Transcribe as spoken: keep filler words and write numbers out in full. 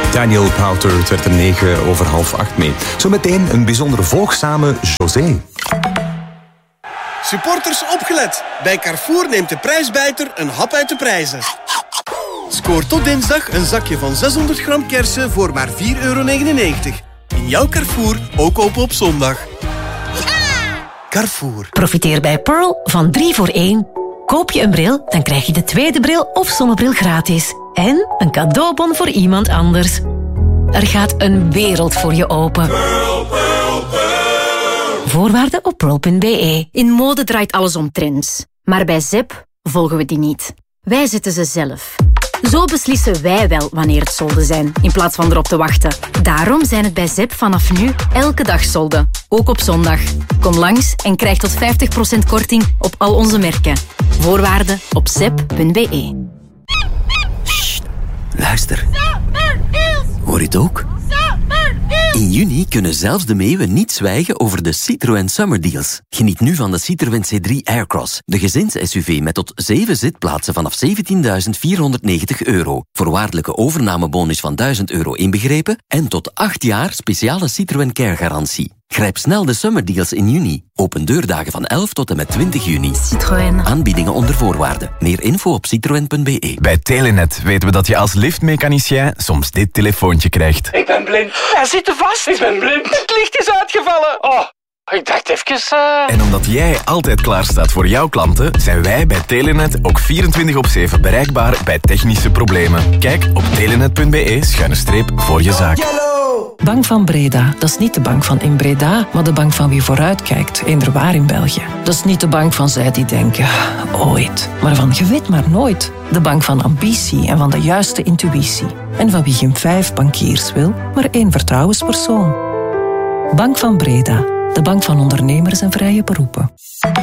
Daniel Powter, het werd er negen over half acht mee. Zometeen een bijzonder volgzame José. Supporters opgelet. Bij Carrefour neemt de prijsbijter een hap uit de prijzen. Scoor tot dinsdag een zakje van zeshonderd gram kersen voor maar vier euro negenennegentig. In jouw Carrefour ook open op zondag. Carrefour. Profiteer bij Pearl van drie voor één. Koop je een bril, dan krijg je de tweede bril of zonnebril gratis. En een cadeaubon voor iemand anders. Er gaat een wereld voor je open. Pearl, Pearl, Pearl. Voorwaarden op pearl punt b e. In mode draait alles om trends. Maar bij Zep volgen we die niet. Wij zetten ze zelf. Zo beslissen wij wel wanneer het solden zijn, in plaats van erop te wachten. Daarom zijn het bij Zep vanaf nu elke dag solden. Ook op zondag. Kom langs en krijg tot vijftig procent korting op al onze merken. Voorwaarden op zep punt b e. Sst, luister. Hoor je het ook? In juni kunnen zelfs de meeuwen niet zwijgen over de Citroën Summer Deals. Geniet nu van de Citroën C drie Aircross, de gezins-S U V met tot zeven zitplaatsen vanaf zeventienduizend vierhonderdnegentig euro. Voorwaardelijke overnamebonus van duizend euro inbegrepen en tot acht jaar speciale Citroën Care-garantie. Grijp snel de Summer Deals in juni. Open deurdagen van elf tot en met twintig juni. Citroën. Aanbiedingen onder voorwaarden. Meer info op citroen punt b e. Bij Telenet weten we dat je als liftmechanicien soms dit telefoontje krijgt. Ik ben blind. Hij zit te vast. Ik ben blind. Het licht is uitgevallen. Oh, ik dacht even... Uh... En omdat jij altijd klaar staat voor jouw klanten, zijn wij bij Telenet ook vierentwintig op zeven bereikbaar bij technische problemen. Kijk op telenet punt b e schuine streep voor je zaak. Bank van Breda, dat is niet de bank van in Breda, maar de bank van wie vooruitkijkt, eender waar in België. Dat is niet de bank van zij die denken, ooit, maar van je weet maar nooit. De bank van ambitie en van de juiste intuïtie. En van wie geen vijf bankiers wil, maar één vertrouwenspersoon. Bank van Breda, de bank van ondernemers en vrije beroepen.